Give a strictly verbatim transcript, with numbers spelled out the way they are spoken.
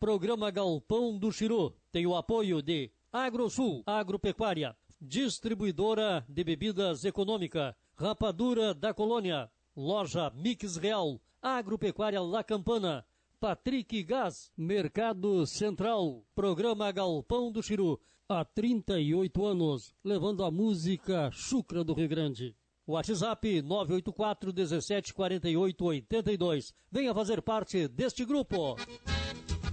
Programa Galpão do Chiru tem o apoio de Agrosul, Agropecuária, Distribuidora de Bebidas Econômica, Rapadura da Colônia, Loja Mix Real, Agropecuária La Campana, Patrick Gás, Mercado Central, Programa Galpão do Chiru, há trinta e oito anos, levando a música chucra do Rio Grande. WhatsApp nove oito quatro, dezessete, quarenta e oito, oitenta e dois. Venha fazer parte deste grupo.